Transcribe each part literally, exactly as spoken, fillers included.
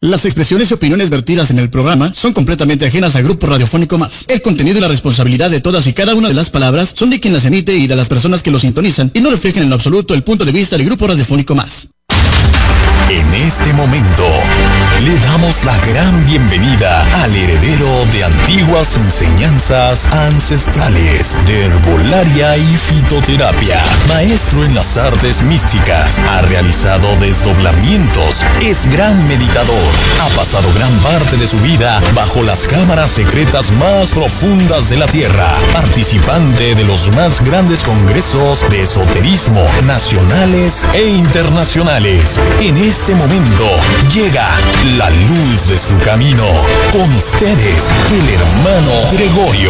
Las expresiones y opiniones vertidas en el programa son completamente ajenas al Grupo Radiofónico Más. El contenido y la responsabilidad de todas y cada una de las palabras son de quien las emite y de las personas que lo sintonizan y no reflejan en lo absoluto el punto de vista del Grupo Radiofónico Más. En este momento, le damos la gran bienvenida al heredero de antiguas enseñanzas ancestrales de herbolaria y fitoterapia, maestro en las artes místicas, ha realizado desdoblamientos, es gran meditador, ha pasado gran parte de su vida bajo las cámaras secretas más profundas de la Tierra, participante de los más grandes congresos de esoterismo nacionales e internacionales. En este momento llega la luz de su camino. Con ustedes, el hermano Gregorio.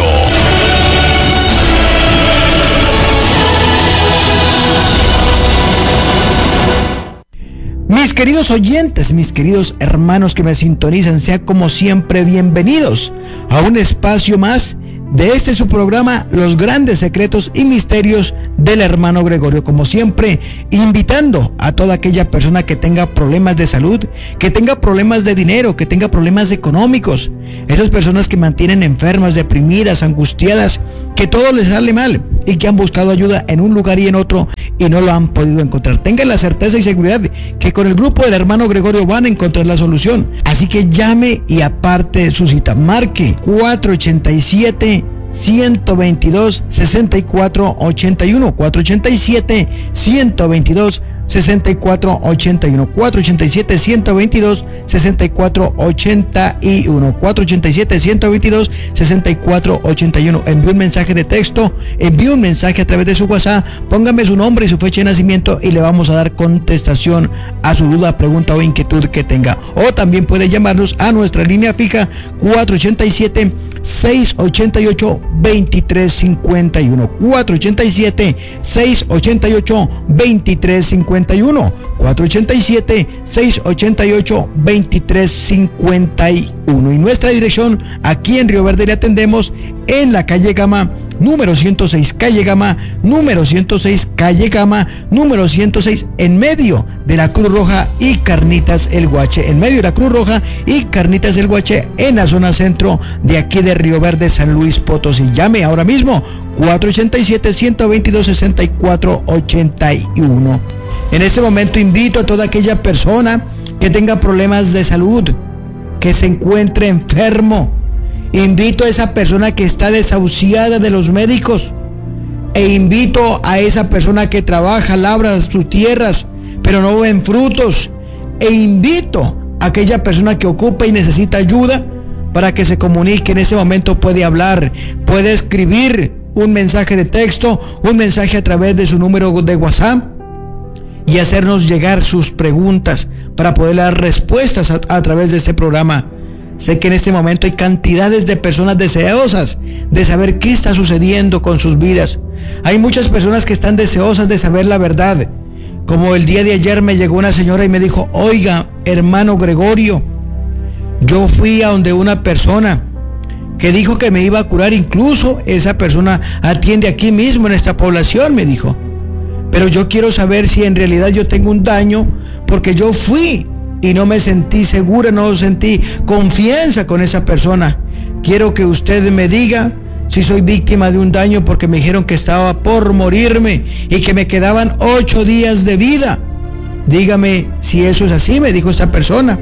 Mis queridos oyentes, mis queridos hermanos que me sintonizan, sean como siempre bienvenidos a un espacio más de este su programa, Los Grandes Secretos y Misterios del Hermano Gregorio. Como siempre, invitando a toda aquella persona que tenga problemas de salud, que tenga problemas de dinero, que tenga problemas económicos, esas personas que mantienen enfermas, deprimidas, angustiadas, que todo les sale mal y que han buscado ayuda en un lugar y en otro y no lo han podido encontrar. Tengan la certeza y seguridad que con el grupo del Hermano Gregorio van a encontrar la solución. Así que llame y aparte su cita. Marque cuatro ochenta y siete, ciento veintidós, sesenta y cuatro ochenta y uno, cuatro ochenta y siete, ciento veintidós, sesenta y cuatro ochenta y uno, cuatro ochenta y siete, ciento veintidós, sesenta y cuatro ochenta y uno, cuatro ochenta y siete, ciento veintidós, sesenta y cuatro ochenta y uno. Envíe un mensaje de texto, envíe un mensaje a través de su WhatsApp, póngame su nombre y su fecha de nacimiento y le vamos a dar contestación a su duda, pregunta o inquietud que tenga. O también puede llamarnos a nuestra línea fija cuatro ochenta y siete, seiscientos ochenta y ocho, veintitrés cincuenta y uno, cuatro ochenta y siete, seiscientos ochenta y ocho, veintitrés cincuenta y uno, cuatro ochenta y siete, seiscientos ochenta y ocho, veintitrés cincuenta y uno. Y nuestra dirección aquí en Río Verde le atendemos en la calle Gama, número ciento seis, calle Gama, número ciento seis, calle Gama, número ciento seis, en medio de la Cruz Roja y Carnitas El Guache, en medio de la Cruz Roja y Carnitas El Guache, en la zona centro de aquí de Río Verde, San Luis Potosí. Llame ahora mismo, cuatro ochenta y siete, ciento veintidós, sesenta y cuatro ochenta y uno. En este momento invito a toda aquella persona que tenga problemas de salud, que se encuentre enfermo. Invito a esa persona que está desahuciada de los médicos. E invito a esa persona que trabaja, labra sus tierras, pero no ven frutos. E invito a aquella persona que ocupa y necesita ayuda para que se comunique. En ese momento puede hablar, puede escribir un mensaje de texto, un mensaje a través de su número de WhatsApp y hacernos llegar sus preguntas para poder dar respuestas a, a través de este programa. Sé que en este momento hay cantidades de personas deseosas de saber qué está sucediendo con sus vidas. Hay muchas personas que están deseosas de saber la verdad. Como el día de ayer me llegó una señora y me dijo: oiga, hermano Gregorio, yo fui a donde una persona que dijo que me iba a curar, incluso esa persona atiende aquí mismo en esta población, me dijo. Pero yo quiero saber si en realidad yo tengo un daño, porque yo fui y no me sentí segura, no sentí confianza con esa persona. Quiero que usted me diga si soy víctima de un daño, porque me dijeron que estaba por morirme y que me quedaban ocho días de vida. Dígame si eso es así, me dijo esta persona.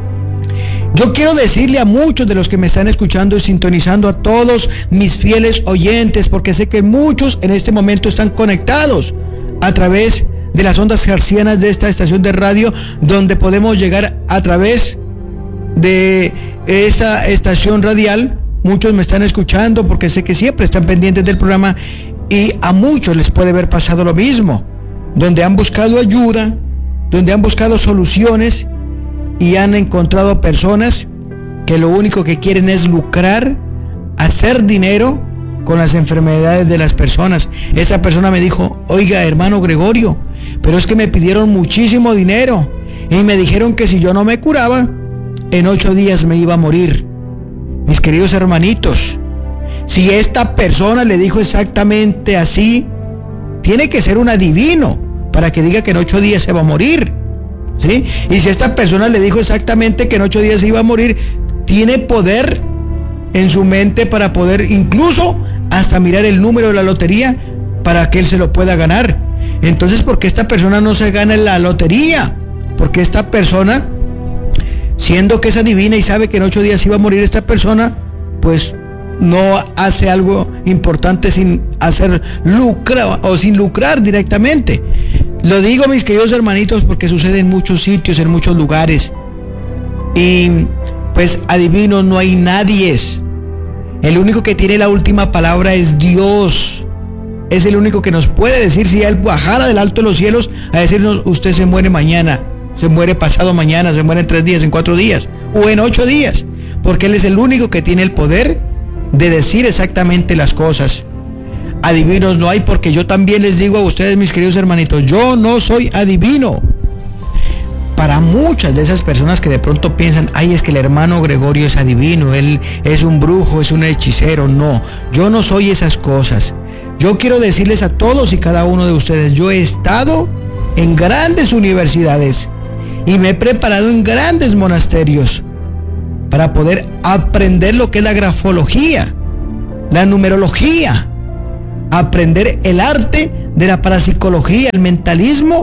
Yo quiero decirle a muchos de los que me están escuchando y sintonizando, a todos mis fieles oyentes, porque sé que muchos en este momento están conectados a través de las ondas hercianas de esta estación de radio, donde podemos llegar a través de esta estación radial. Muchos me están escuchando porque sé que siempre están pendientes del programa, y a muchos les puede haber pasado lo mismo, donde han buscado ayuda, donde han buscado soluciones y han encontrado personas que lo único que quieren es lucrar, hacer dinero con las enfermedades de las personas. Esa persona me dijo: oiga, hermano Gregorio, pero es que me pidieron muchísimo dinero y me dijeron que si yo no me curaba, en ocho días me iba a morir. Mis queridos hermanitos, si esta persona le dijo exactamente así, tiene que ser un adivino para que diga que en ocho días se va a morir. ¿sí? Y si esta persona le dijo exactamente que en ocho días se iba a morir, tiene poder en su mente para poder incluso hasta mirar el número de la lotería para que él se lo pueda ganar. Entonces, ¿por qué esta persona no se gana en la lotería? Porque esta persona, siendo que es adivina y sabe que en ocho días iba a morir esta persona, pues no hace algo importante sin hacer lucro o sin lucrar directamente. Lo digo, mis queridos hermanitos, porque sucede en muchos sitios, en muchos lugares. Y pues adivinos no hay nadie. El único que tiene la última palabra es Dios. Es el único que nos puede decir, si Él bajara del alto de los cielos a decirnos: usted se muere mañana, se muere pasado mañana, se muere en tres días, en cuatro días o en ocho días. Porque Él es el único que tiene el poder de decir exactamente las cosas. Adivinos no hay, porque yo también les digo a ustedes, mis queridos hermanitos, yo no soy adivino. Para muchas de esas personas que de pronto piensan: ay, es que el hermano Gregorio es adivino, él es un brujo, es un hechicero. No, yo no soy esas cosas. Yo quiero decirles a todos y cada uno de ustedes: yo he estado en grandes universidades y me he preparado en grandes monasterios para poder aprender lo que es la grafología, la numerología, aprender el arte de la parapsicología, el mentalismo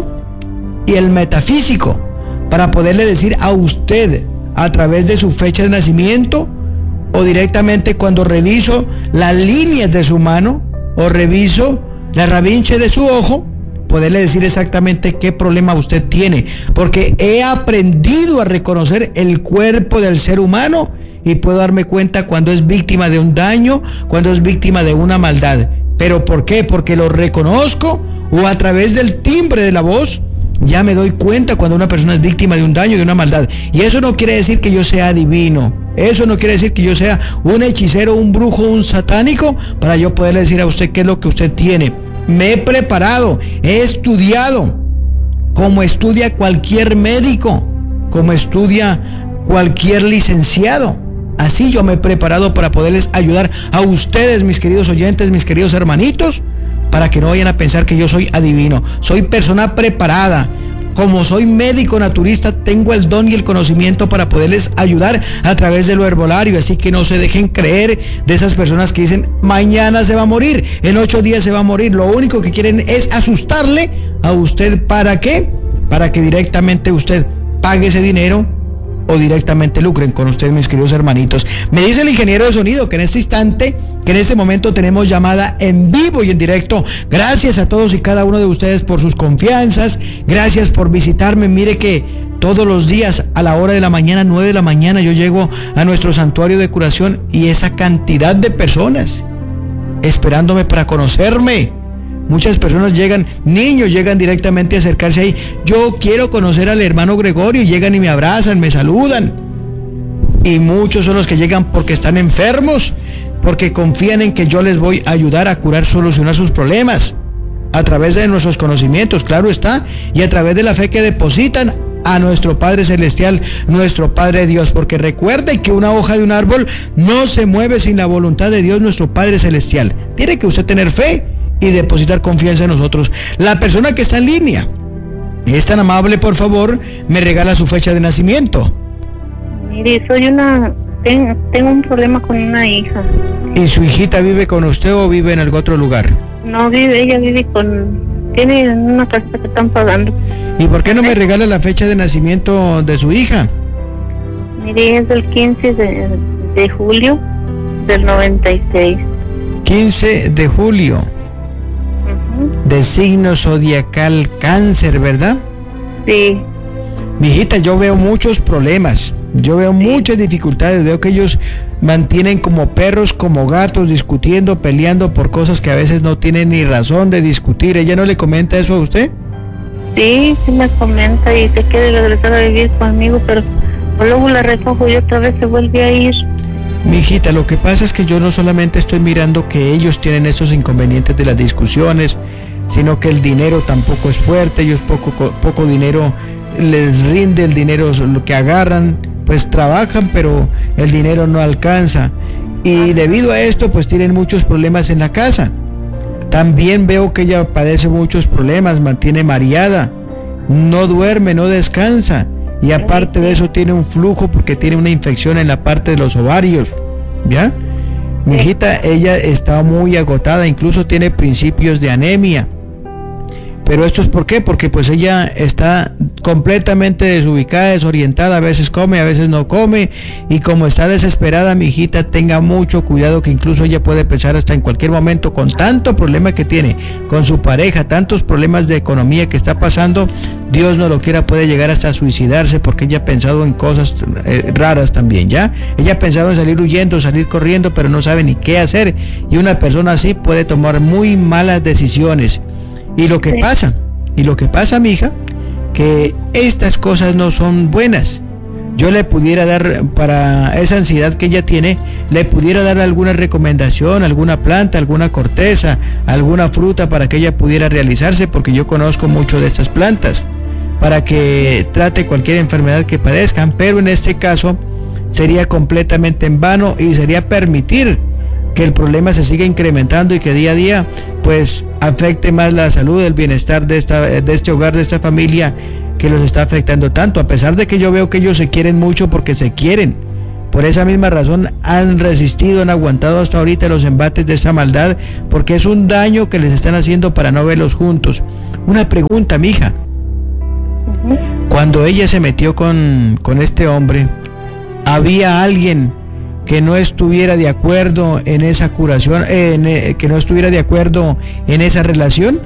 y el metafísico, para poderle decir a usted, a través de su fecha de nacimiento, o directamente cuando reviso las líneas de su mano, o reviso la rabinche de su ojo, poderle decir exactamente qué problema usted tiene, porque he aprendido a reconocer el cuerpo del ser humano y puedo darme cuenta cuando es víctima de un daño, cuando es víctima de una maldad. ¿Pero por qué? Porque lo reconozco, o a través del timbre de la voz ya me doy cuenta cuando una persona es víctima de un daño, de una maldad. Y eso no quiere decir que yo sea adivino, eso no quiere decir que yo sea un hechicero, un brujo, un satánico, para yo poderle decir a usted qué es lo que usted tiene. Me he preparado, he estudiado, como estudia cualquier médico, como estudia cualquier licenciado. Así yo me he preparado para poderles ayudar a ustedes, mis queridos oyentes, mis queridos hermanitos, para que no vayan a pensar que yo soy adivino. Soy persona preparada. Como soy médico naturista, tengo el don y el conocimiento para poderles ayudar a través de lo herbolario. Así que no se dejen creer de esas personas que dicen: mañana se va a morir, en ocho días se va a morir. Lo único que quieren es asustarle a usted. ¿Para qué? Para que directamente usted pague ese dinero o directamente lucren con ustedes, mis queridos hermanitos. Me dice el ingeniero de sonido que en este instante, que en este momento tenemos llamada en vivo y en directo. Gracias a todos y cada uno de ustedes por sus confianzas. Gracias por visitarme. Mire que todos los días a la hora de la mañana, nueve de la mañana, yo llego a nuestro santuario de curación y esa cantidad de personas esperándome para conocerme. Muchas personas llegan, niños llegan directamente a acercarse ahí. Yo quiero conocer al hermano Gregorio, y llegan y me abrazan, me saludan. Y muchos son los que llegan porque están enfermos, porque confían en que yo les voy a ayudar a curar, solucionar sus problemas, a través de nuestros conocimientos, claro está, y a través de la fe que depositan a nuestro Padre Celestial, nuestro Padre Dios. Porque recuerde que una hoja de un árbol no se mueve sin la voluntad de Dios, nuestro Padre Celestial. Tiene que usted tener fe y depositar confianza en nosotros. La persona que está en línea es tan amable, por favor, me regala su fecha de nacimiento. Mire, soy una ten, tengo un problema con una hija. ¿Y su hijita vive con usted o vive en algún otro lugar? No vive, ella vive con, tiene una casa que están pagando. ¿Y por qué no me regala la fecha de nacimiento de su hija? Mire, es del quince de, de julio del noventa y seis. quince de julio. De signo zodiacal Cáncer, ¿verdad? Sí. Mi hijita, yo veo muchos problemas, yo veo sí. muchas dificultades, veo que ellos mantienen como perros, como gatos, discutiendo, peleando por cosas que a veces no tienen ni razón de discutir. ¿Ella no le comenta eso a usted? Sí, sí me comenta y se quiere regresar a vivir conmigo, pero luego la recojo y otra vez se vuelve a ir. Mi hijita, lo que pasa es que yo no solamente estoy mirando que ellos tienen estos inconvenientes de las discusiones, sino que el dinero tampoco es fuerte, ellos poco, poco dinero les rinde, el dinero lo que agarran, pues trabajan, pero el dinero no alcanza. Y debido a esto, pues tienen muchos problemas en la casa. También veo que ella padece muchos problemas, mantiene mareada no duerme, no descansa. Y aparte de eso tiene un flujo porque tiene una infección en la parte de los ovarios. ¿Ya? Mi hijita, ella está muy agotada, incluso tiene principios de anemia. Pero esto es ¿por qué? Porque pues ella está completamente desubicada, desorientada, a veces come, a veces no come, y como está desesperada, mi hijita, tenga mucho cuidado, que incluso ella puede pensar hasta en cualquier momento, con tanto problema que tiene con su pareja, tantos problemas de economía que está pasando, Dios no lo quiera, puede llegar hasta suicidarse, porque ella ha pensado en cosas eh, raras también, ¿ya? Ella ha pensado en salir huyendo, salir corriendo, pero no sabe ni qué hacer, y una persona así puede tomar muy malas decisiones. Y lo que sí. pasa, y lo que pasa, mija, que estas cosas no son buenas. Yo le pudiera dar, para esa ansiedad que ella tiene, le pudiera dar alguna recomendación, alguna planta, alguna corteza, alguna fruta para que ella pudiera realizarse, porque yo conozco mucho de estas plantas, para que trate cualquier enfermedad que padezcan, pero en este caso sería completamente en vano y sería permitir que el problema se siga incrementando y que día a día pues afecte más la salud, el bienestar de esta de este hogar, de esta familia que los está afectando tanto, a pesar de que yo veo que ellos se quieren mucho porque se quieren. Por esa misma razón han resistido, han aguantado hasta ahorita los embates de esa maldad, porque es un daño que les están haciendo para no verlos juntos. Una pregunta, mija. Uh-huh. Cuando ella se metió con, con este hombre, ¿había alguien que no estuviera de acuerdo en esa curación, eh, que no estuviera de acuerdo en esa relación?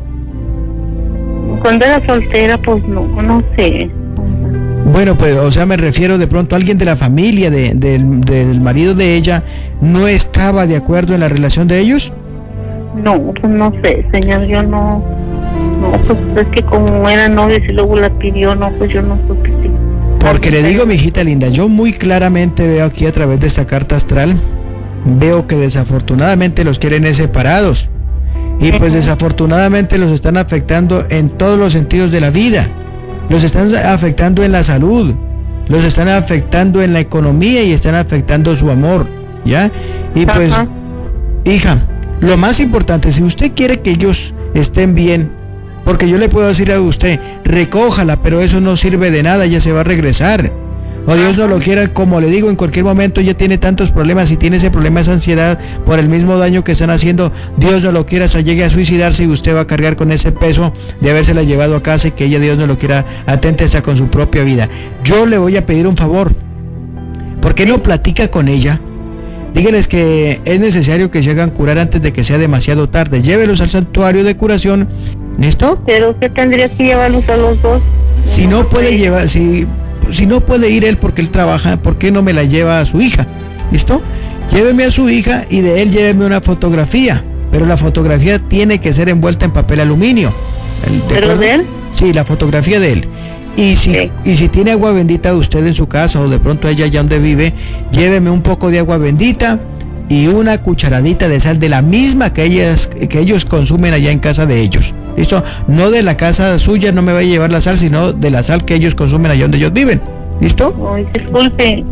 Cuando era soltera, pues no, no sé. Bueno, pues, o sea, me refiero de pronto a alguien de la familia de, de, del marido de ella, ¿no estaba de acuerdo en la relación de ellos? No, pues no sé, señor, yo no, no, pues es que como eran novios y luego la pidió, no, pues yo no supe si. Porque le digo, mi hijita linda, yo muy claramente veo aquí a través de esta carta astral, veo que desafortunadamente los quieren separados. Y pues desafortunadamente los están afectando en todos los sentidos de la vida. Los están afectando en la salud, los están afectando en la economía y están afectando su amor, ¿ya? Y pues, Ajá. hija, lo más importante, si usted quiere que ellos estén bien, porque yo le puedo decir a usted, recójala, pero eso no sirve de nada, ya se va a regresar. O Dios no lo quiera, como le digo, en cualquier momento ya tiene tantos problemas, y tiene ese problema, esa ansiedad por el mismo daño que están haciendo, Dios no lo quiera, se llegue a suicidarse y usted va a cargar con ese peso de habérsela llevado a casa y que ella, Dios no lo quiera, atente hasta con su propia vida. Yo le voy a pedir un favor, ¿por qué no platica con ella? Dígales que es necesario que se hagan curar antes de que sea demasiado tarde. Llévelos al santuario de curación. ¿Listo? ¿Pero qué tendría que llevarlos a los dos? Si no puede llevar, si, si no puede ir él porque él trabaja, ¿por qué no me la lleva a su hija? ¿Listo? Lléveme a su hija y de él lléveme una fotografía. Pero la fotografía tiene que ser envuelta en papel aluminio. ¿Pero de él? Sí, la fotografía de él. Y si, okay. y si tiene agua bendita de usted en su casa o de pronto ella allá donde vive, lléveme un poco de agua bendita y una cucharadita de sal de la misma que ellas que ellos consumen allá en casa de ellos. ¿Listo? No de la casa suya, no me va a llevar la sal, sino de la sal que ellos consumen allá donde ellos viven. ¿Listo? Ay, disculpe,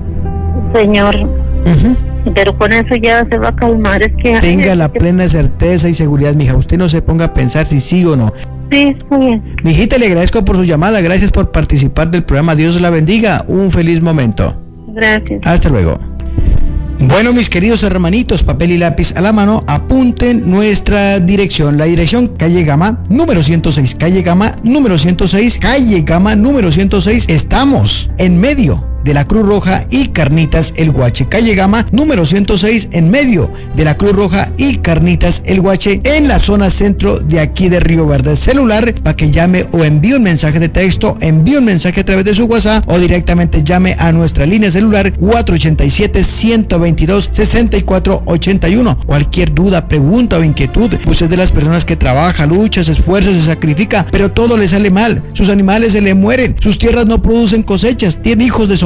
señor. Uh-huh. Pero con eso ya se va a calmar. Es que tenga la plena certeza y seguridad, mija. Usted no se ponga a pensar si sí o no. Sí, está bien. Mijita, le agradezco por su llamada. Gracias por participar del programa. Dios la bendiga. Un feliz momento. Gracias. Hasta luego. Bueno, mis queridos hermanitos, papel y lápiz a la mano, apunten nuestra dirección. La dirección, calle Gama, número ciento seis. Calle Gama, número ciento seis. Calle Gama, número ciento seis. Estamos en medio de la Cruz Roja y Carnitas El Guache. Calle Gama, número ciento seis, en medio de la Cruz Roja y Carnitas El Guache, en la zona centro de aquí de Río Verde. Celular para que llame o envíe un mensaje de texto, envíe un mensaje a través de su WhatsApp o directamente llame a nuestra línea celular cuatro ochenta y siete, ciento veintidós, sesenta y cuatro ochenta y uno. Cualquier duda, pregunta o inquietud, usted es de las personas que trabaja, lucha, se esfuerza, se sacrifica, pero todo le sale mal. Sus animales se le mueren, sus tierras no producen cosechas, tiene hijos de sobra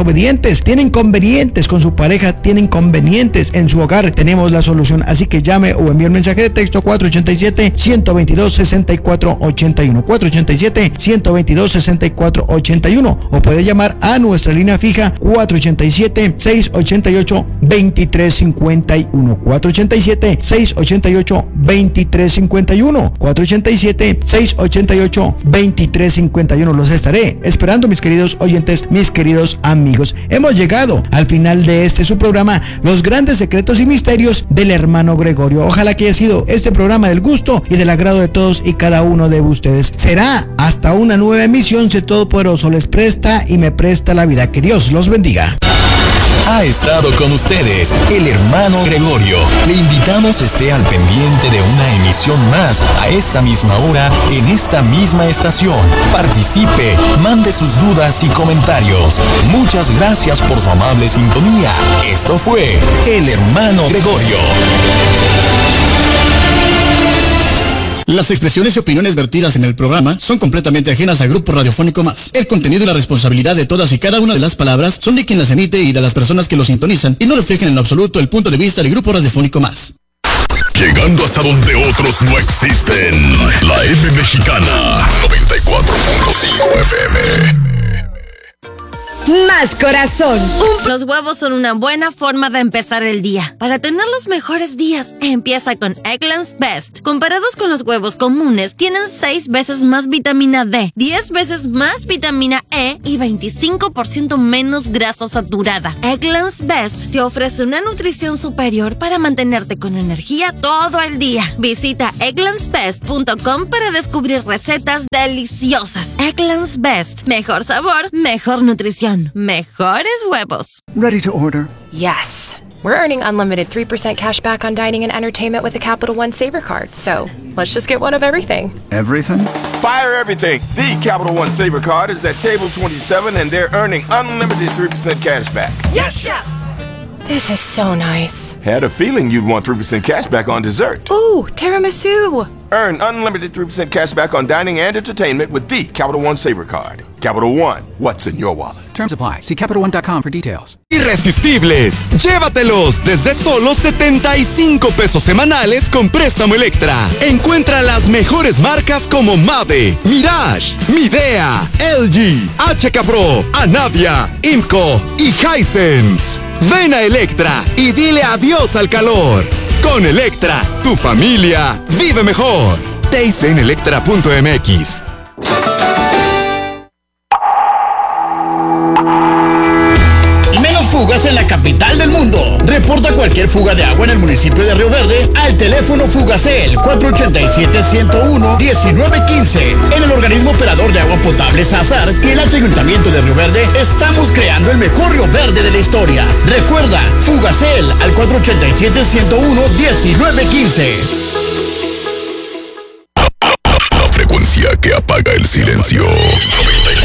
desobedientes, tienen inconvenientes con su pareja, tienen inconvenientes en su hogar, tenemos la solución. Así que llame o envíe un mensaje de texto cuatro ocho siete, uno dos dos, seis cuatro ocho uno, cuatro ocho siete, uno dos dos, seis cuatro ocho uno, o puede llamar a nuestra línea fija cuatro ocho siete, seis ocho ocho, dos tres cinco uno, cuatro ocho siete, seis ocho ocho, dos tres cinco uno, cuatro ocho siete, seis ocho ocho, dos tres cinco uno. Los estaré esperando, mis queridos oyentes, mis queridos amigos. Hemos llegado al final de este su programa, Los Grandes Secretos y Misterios del Hermano Gregorio. Ojalá que haya sido este programa del gusto y del agrado de todos y cada uno de ustedes. Será hasta una nueva emisión, si el Todopoderoso les presta y me presta la vida. Que Dios los bendiga. Ha estado con ustedes el Hermano Gregorio. Le invitamos esté al pendiente de una emisión más a esta misma hora, en esta misma estación. Participe, mande sus dudas y comentarios. Muchas gracias por su amable sintonía. Esto fue el Hermano Gregorio. Las expresiones y opiniones vertidas en el programa son completamente ajenas a Grupo Radiofónico Más. El contenido y la responsabilidad de todas y cada una de las palabras son de quien las emite y de las personas que lo sintonizan y no reflejan en lo absoluto el punto de vista del Grupo Radiofónico Más. Llegando hasta donde otros no existen. La M Mexicana noventa y cuatro punto cinco F M. Más corazón. Los huevos son una buena forma de empezar el día. Para tener los mejores días, empieza con Eggland's Best. Comparados con los huevos comunes, tienen seis veces más vitamina D, diez veces más vitamina E y veinticinco por ciento menos grasa saturada. Eggland's Best te ofrece una nutrición superior para mantenerte con energía todo el día. Visita egglands best punto com para descubrir recetas deliciosas. Eggland's Best. Mejor sabor, mejor nutrición. Mejores huevos. Ready to order? Yes. We're earning unlimited three percent cash back on dining and entertainment with a Capital One Saver card, so let's just get one of everything. Everything? Fire everything! The Capital One Saver card is at table twenty-seven and they're earning unlimited three percent cash back. Yes, Chef! This is so nice. Had a feeling you'd want three percent cash back on dessert. Ooh, tiramisu! Earn unlimited three percent cash back on dining and entertainment with the Capital One Saver card. Capital One, what's in your wallet? Terms apply. See Capital One dot com for details. Irresistibles. Llévatelos desde solo setenta y cinco pesos semanales con préstamo Electra. Encuentra las mejores marcas como Mave, Mirage, Midea, L G, H K Pro, Anadia, IMCO y Hisense. Ven a Electra y dile adiós al calor. Con Electra, tu familia vive mejor. T I C en electra punto m x. Menos fugas en la capital del mundo. Reporta cualquier fuga de agua en el municipio de Río Verde al teléfono Fugacel cuatro ocho siete, uno cero uno, uno nueve uno cinco. En el organismo operador de agua potable Sazar y el Ayuntamiento de Río Verde estamos creando el mejor Río Verde de la historia. Recuerda, Fugacel al cuatro ocho siete, uno cero uno, uno nueve uno cinco. La frecuencia que apaga el silencio.